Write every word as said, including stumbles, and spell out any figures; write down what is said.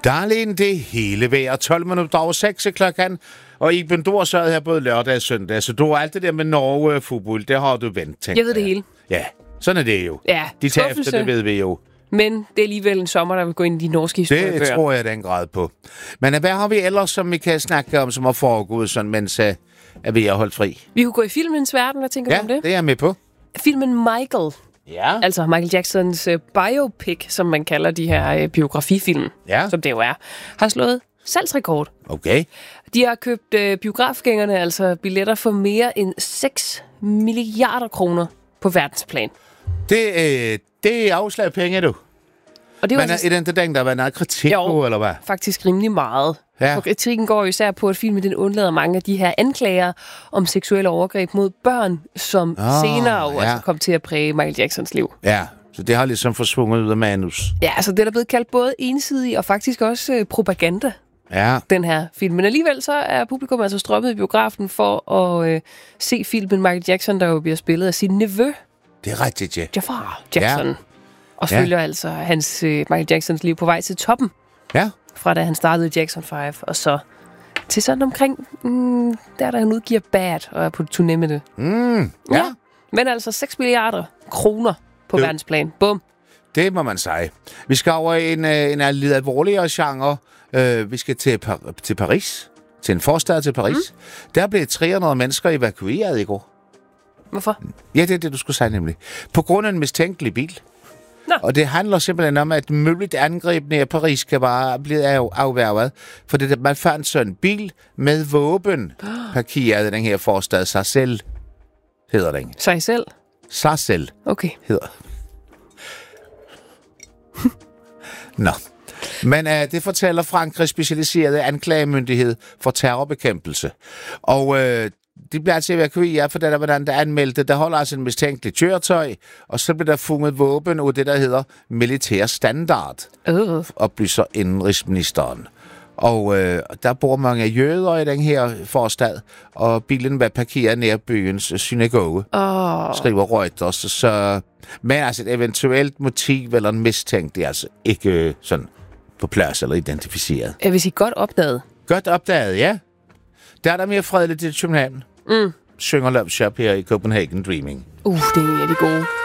Der er alene det hele vejr. tolv minutter over seks klokken. Og Iben, du har sørget her både lørdag og søndag, så du har alt det der med Norge fodbold, det har du vendt, tænkt. Jeg ved det hele. Ja, sådan er det jo. Ja, De tager skuffelse. efter, det ved vi jo. Men det er alligevel en sommer, der vil gå ind i de norske historiebøger. Det tror jeg den grad på. Men hvad har vi ellers, som vi kan snakke om, som har foregået, sådan, mens uh, er vi har holdt fri? Vi kunne gå i filmens verden, hvad tænker Ja, du om det? det er jeg med på. Filmen Michael, Ja. altså Michael Jacksons uh, biopic, som man kalder de her uh, biografifilm, Ja. som det jo er, har slået salgsrekord. Okay. De har købt uh, biografgængerne, altså billetter for mere end seks milliarder kroner på verdensplan. Det, øh, det er afslag penge, du. Og det er Men altså er den der, der var noget kritik Jo. på, eller hvad? faktisk rimelig meget. Ja. Og kritikken går jo især på, at filmen den undlader mange af de her anklager om seksuelle overgreb mod børn, som Oh, senere jo ja. altså kom til at præge Michael Jacksons liv. Ja, så det har ligesom forsvunget ud af manus. Ja, altså det er der blevet kaldt både ensidig og faktisk også øh, propaganda, Ja. den her film. Men alligevel så er publikum altså strømmet i biografen for at øh, se filmen Michael Jackson, der jo bliver spillet af sin nevø, Det er rigtigt, ja. Jafar Jackson. Ja. Og Ja. følger altså hans, øh, Michael Jacksons liv på vej til toppen, Ja. fra da han startede Jackson fem, og så til sådan omkring, mm, der der han udgiver Bad, og er på turné med det. Mm, ja. Ja. Men altså seks milliarder kroner på Jo. verdensplan. Bum. Det må man sige. Vi skal over i en, øh, en lidt alvorligere genre. Uh, vi skal til, Par- til Paris. Til en forstad til Paris. Mm. Der blev tre hundrede mennesker evakueret i går. Hvorfor? Ja, det er det, du skulle sige nemlig. På grund af en mistænkelig bil. Nå. Og det handler simpelthen om, at et muligt angreb nær Paris kan bare blive af- afværget. For det, man fandt sådan en bil med våben parkeret i den her forstad. Sarcelles hedder den. Sig selv? Sarcelles Okay. hedder. Nå. Men uh, det fortæller Frankrigs specialiserede anklagemyndighed for terrorbekæmpelse. Og uh, de bliver altså evakueret, for der, hvordan der anmeldte. Der holder altså en mistænkelig køretøj, og så bliver der fundet våben ud det, der hedder militær standard, Øh. oplyser indrigsministeren. Og øh, der bor mange jøder i den her forstad, og bilen var parkeret nær byens synagoge, Åh. skriver Reuters. Så, men altså et eventuelt motiv eller en mistænkt, det er altså ikke øh, sådan på plads eller identificeret. Jeg vil sige godt opdaget. Godt opdaget, ja. Der er der mere fredeligt i København. Mm. Synger Love Shop her i Copenhagen Dreaming. Uh, det er de gode.